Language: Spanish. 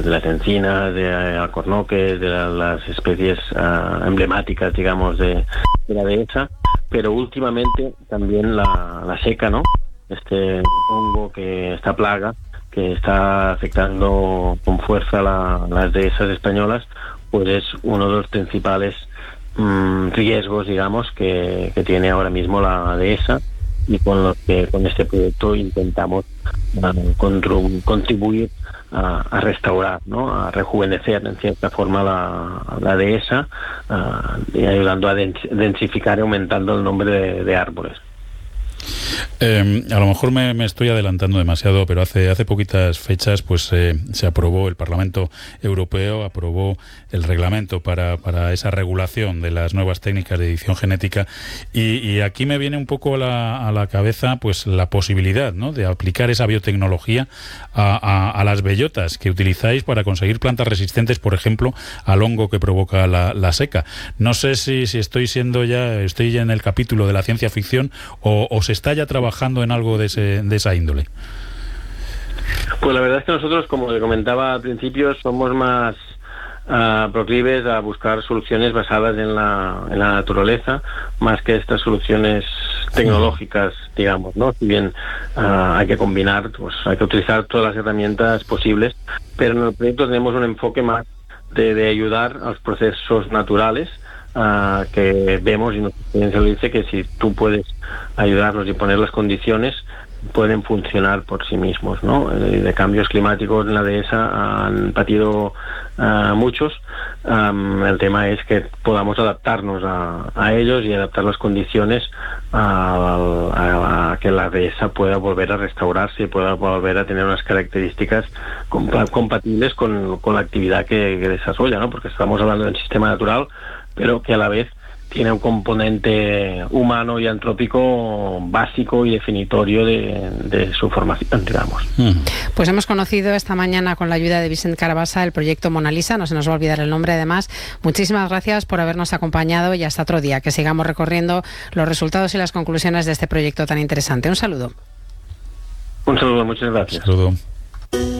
las encinas, de alcornoques, de las especies emblemáticas, digamos, de la dehesa, pero últimamente también la seca, ¿no? Este hongo, esta plaga que está afectando con fuerza las dehesas españolas, pues es uno de los principales riesgos, digamos, que tiene ahora mismo la dehesa, y con los que con este proyecto intentamos contribuir a restaurar, ¿no? A rejuvenecer en cierta forma la dehesa, y ayudando a densificar y aumentando el número de árboles. A lo mejor me estoy adelantando demasiado, pero hace poquitas fechas pues se aprobó, el Parlamento Europeo aprobó el reglamento para esa regulación de las nuevas técnicas de edición genética, y aquí me viene un poco a la cabeza pues la posibilidad, ¿no?, de aplicar esa biotecnología a las bellotas que utilizáis para conseguir plantas resistentes, por ejemplo, al hongo que provoca la seca. No sé si estoy ya en el capítulo de la ciencia ficción o se está ya trabajando en algo de esa índole. Pues la verdad es que nosotros, como le comentaba al principio, somos más proclives a buscar soluciones basadas en la naturaleza, más que estas soluciones tecnológicas, digamos, ¿no? Si bien hay que combinar, pues hay que utilizar todas las herramientas posibles, pero en el proyecto tenemos un enfoque más de ayudar a los procesos naturales, que vemos, y nuestra experiencia lo dice, que si tú puedes ayudarlos y poner las condiciones, pueden funcionar por sí mismos, ¿no? De cambios climáticos en la dehesa han patido muchos. El tema es que podamos adaptarnos a ellos y adaptar las condiciones a que la dehesa pueda volver a restaurarse y pueda volver a tener unas características compatibles con la actividad que desarrolla, ¿no? Porque estamos hablando de un sistema natural, pero que a la vez tiene un componente humano y antrópico básico y definitorio de su formación, digamos. Pues hemos conocido esta mañana, con la ayuda de Vicent Carabassa, el proyecto Mona Lisa. No se nos va a olvidar el nombre, además. Muchísimas gracias por habernos acompañado, y hasta otro día, que sigamos recorriendo los resultados y las conclusiones de este proyecto tan interesante. Un saludo. Un saludo, muchas gracias. Un saludo.